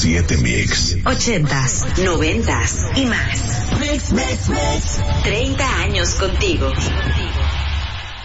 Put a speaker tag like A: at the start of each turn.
A: 100.7 Mix.
B: 80s, 90s y más. Mix. 30 años contigo.